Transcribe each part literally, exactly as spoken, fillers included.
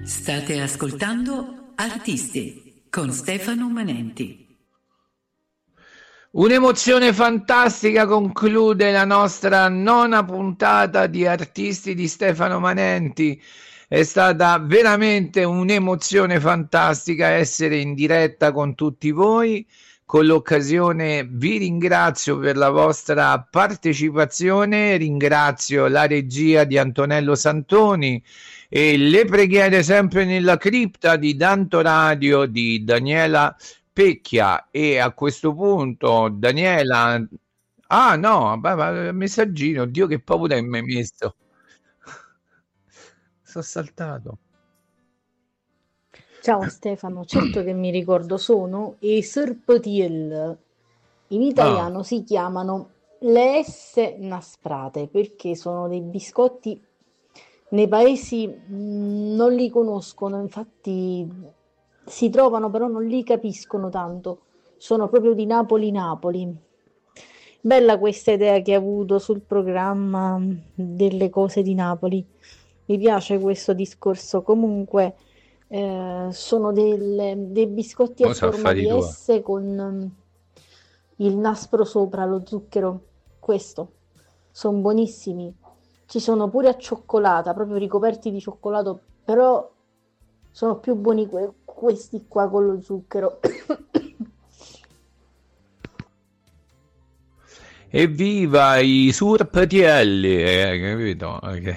State ascoltando Artisti con Stefano Manenti. Un'emozione fantastica conclude la nostra nona puntata di Artisti di Stefano Manenti. È stata veramente un'emozione fantastica essere in diretta con tutti voi. Con l'occasione vi ringrazio per la vostra partecipazione, ringrazio la regia di Antonello Santoni e le preghiere sempre nella cripta di Danto Radio di Daniela Pecchia. E a questo punto Daniela, ah no, messaggino, Dio che paura che mi hai messo, sono saltato. Ciao Stefano, certo che mi ricordo, sono i Surpotiel. In italiano oh. si chiamano le S nasprate perché sono dei biscotti, nei paesi mh, non li conoscono, infatti si trovano però non li capiscono tanto, sono proprio di Napoli Napoli. Bella questa idea che hai avuto sul programma delle cose di Napoli, mi piace questo discorso. Comunque Eh, sono delle, dei biscotti a forma di S con um, il nastro sopra, lo zucchero. Questo sono buonissimi, ci sono pure a cioccolata, proprio ricoperti di cioccolato, però sono più buoni que- questi qua con lo zucchero. Evviva i Surpotielli, eh, capito? Okay.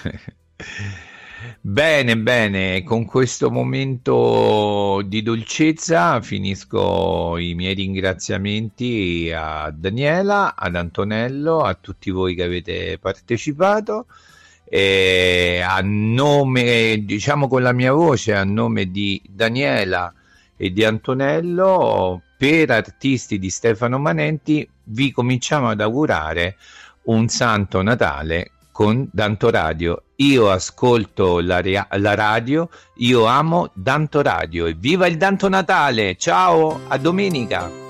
Bene, bene, con questo momento di dolcezza finisco i miei ringraziamenti a Daniela, ad Antonello, a tutti voi che avete partecipato, e a nome, diciamo con la mia voce, a nome di Daniela e di Antonello, per Artisti di Stefano Manenti, vi cominciamo ad augurare un Santo Natale con Danto Radio. Io ascolto la, la radio, io amo Danto Radio e viva il Danto Natale, ciao, a domenica!